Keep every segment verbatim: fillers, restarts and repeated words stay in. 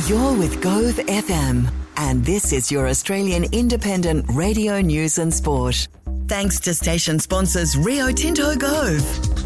You're with Gove F M, and this is your Australian independent radio news and sport. Thanks to station sponsors Rio Tinto Gove.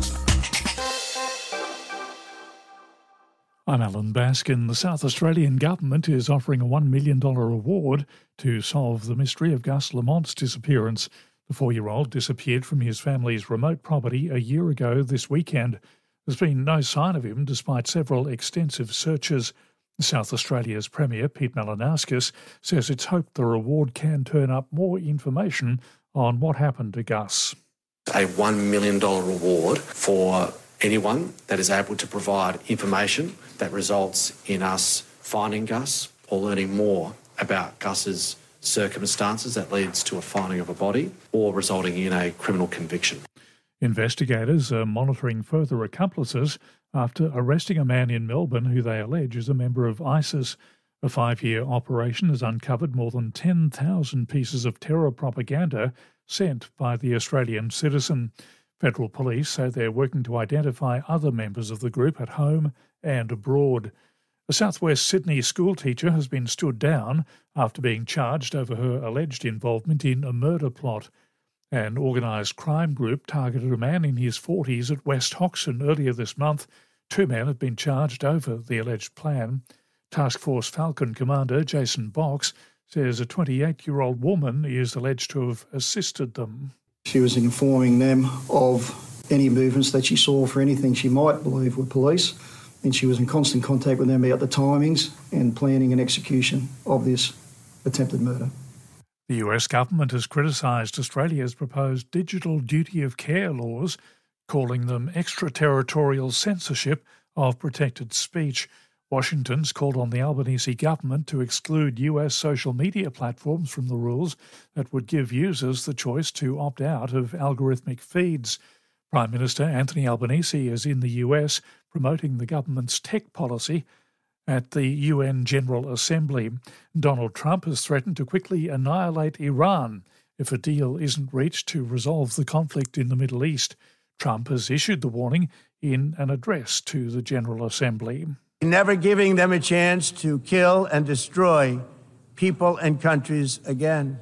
I'm Alan Baskin. The South Australian government is offering a one million dollars reward to solve the mystery of Gus Lamont's disappearance. The four-year-old disappeared from his family's remote property a year ago this weekend. There's been no sign of him despite several extensive searches. South Australia's Premier, Pete Malinauskas, says it's hoped the reward can turn up more information on what happened to Gus. A one million dollars reward for anyone that is able to provide information that results in us finding Gus or learning more about Gus's circumstances that leads to a finding of a body or resulting in a criminal conviction. Investigators are monitoring further accomplices after arresting a man in Melbourne who they allege is a member of ISIS. A five-year operation has uncovered more than ten thousand pieces of terror propaganda sent by the Australian citizen. Federal police say they're working to identify other members of the group at home and abroad. A southwest Sydney schoolteacher has been stood down after being charged over her alleged involvement in a murder plot. An organised crime group targeted a man in his forties at West Hoxton earlier this month. Two men have been charged over the alleged plan. Task Force Falcon Commander Jason Box says a twenty-eight-year-old woman is alleged to have assisted them. She was informing them of any movements that she saw for anything she might believe were police, and she was in constant contact with them about the timings and planning and execution of this attempted murder. The U S government has criticised Australia's proposed digital duty of care laws, calling them extraterritorial censorship of protected speech. Washington's called on the Albanese government to exclude U S social media platforms from the rules that would give users the choice to opt out of algorithmic feeds. Prime Minister Anthony Albanese is in the U S promoting the government's tech policy at the U N General Assembly. Donald Trump has threatened to quickly annihilate Iran if a deal isn't reached to resolve the conflict in the Middle East. Trump has issued the warning in an address to the General Assembly. Never giving them a chance to kill and destroy people and countries again.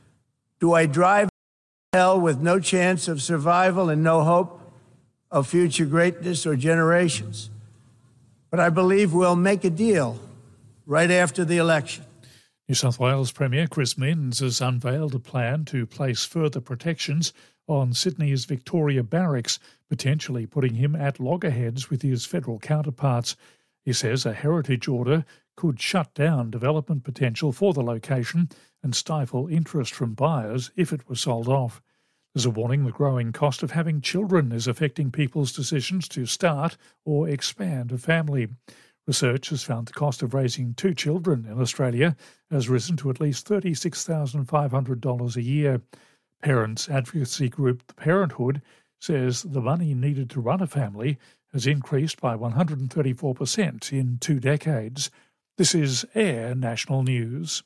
Do I drive to hell with no chance of survival and no hope of future greatness or generations? But I believe we'll make a deal right after the election. New South Wales Premier Chris Minns has unveiled a plan to place further protections on Sydney's Victoria Barracks, potentially putting him at loggerheads with his federal counterparts. He says a heritage order could shut down development potential for the location and stifle interest from buyers if it was sold off. There's a warning the growing cost of having children is affecting people's decisions to start or expand a family. Research has found the cost of raising two children in Australia has risen to at least thirty-six thousand five hundred dollars a year. Parents advocacy group The Parenthood says the money needed to run a family has increased by one hundred thirty-four percent in two decades. This is Air National News.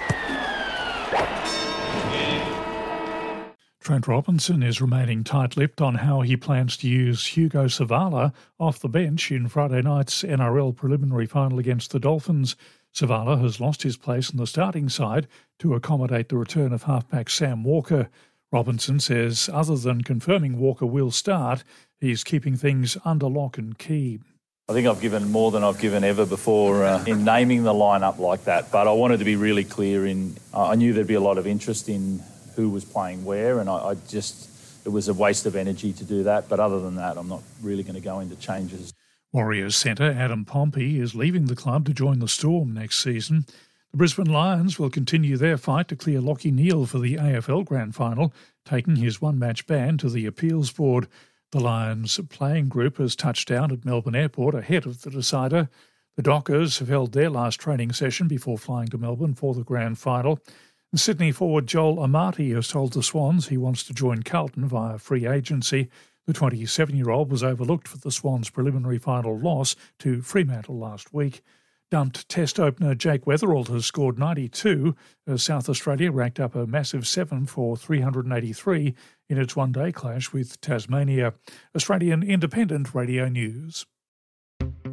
Trent Robinson is remaining tight-lipped on how he plans to use Hugo Savala off the bench in Friday night's N R L preliminary final against the Dolphins. Savala has lost his place in the starting side to accommodate the return of halfback Sam Walker. Robinson says other than confirming Walker will start, he's keeping things under lock and key. I think I've given more than I've given ever before uh, in naming the lineup like that, but I wanted to be really clear in, uh, I knew there'd be a lot of interest in who was playing where, and I, I just, it was a waste of energy to do that. But other than that, I'm not really going to go into changes. Warriors centre Adam Pompey is leaving the club to join the Storm next season. The Brisbane Lions will continue their fight to clear Lachie Neale for the A F L Grand Final, taking his one-match ban to the appeals board. The Lions playing group has touched down at Melbourne Airport ahead of the decider. The Dockers have held their last training session before flying to Melbourne for the Grand Final. And Sydney forward Joel Amati has told the Swans he wants to join Carlton via free agency. The twenty-seven-year-old was overlooked for the Swans' preliminary final loss to Fremantle last week. Dumped Test opener Jake Weatherald has scored ninety-two as South Australia racked up a massive seven for three hundred eighty-three in its one-day clash with Tasmania. Australian Independent Radio News.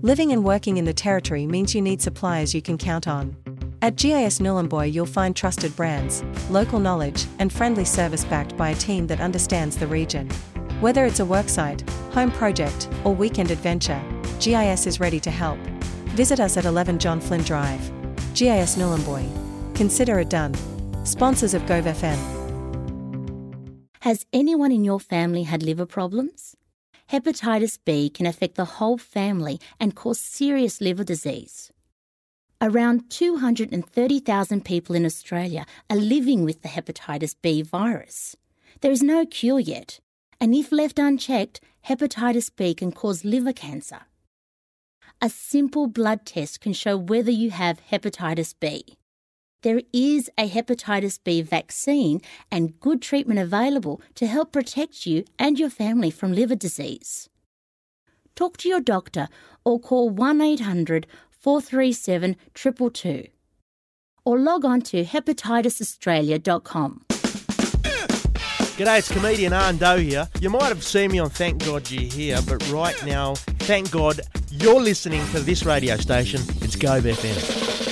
Living and working in the Territory means you need suppliers you can count on. At G I S Nhulunbuy you'll find trusted brands, local knowledge, and friendly service backed by a team that understands the region. Whether it's a worksite, home project, or weekend adventure, G I S is ready to help. Visit us at eleven John Flynn Drive. G I S Nhulunbuy. Consider it done. Sponsors of Gove F M. Has anyone in your family had liver problems? Hepatitis B can affect the whole family and cause serious liver disease. Around two hundred thirty thousand people in Australia are living with the hepatitis B virus. There is no cure yet, and if left unchecked, hepatitis B can cause liver cancer. A simple blood test can show whether you have hepatitis B. There is a hepatitis B vaccine and good treatment available to help protect you and your family from liver disease. Talk to your doctor or call one eight hundred, four three seven, two two two or log on to hepatitis australia dot com. G'day, it's comedian Arn Doe here. You might have seen me on Thank God You're Here, but right now, thank God you're listening to this radio station. It's Gove F M.